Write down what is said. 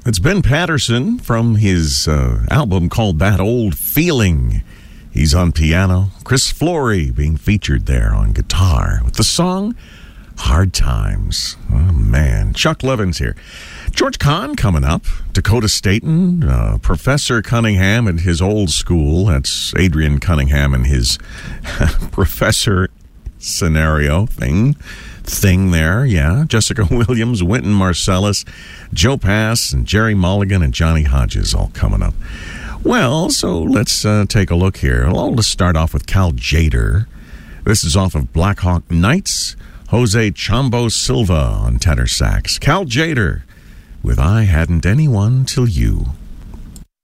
It's Ben Patterson from his album called That Old Feeling. He's on piano. Chris Flory being featured there on guitar with the song Hard Times. Oh, man. Chuck Levin's here. George Kahn coming up. Dakota Staton, Professor Cunningham at his old school. That's Adrian Cunningham and his professor scenario thing there, yeah. Jessica Williams, Wynton Marsalis, Joe Pass, and Jerry Mulligan and Johnny Hodges all coming up. Well, so let's take a look here. Well, let's start off with Cal Tjader. This is off of Black Hawk Nights. Jose Chambo Silva on tenor sax. Cal Tjader with I Hadn't Anyone Till You.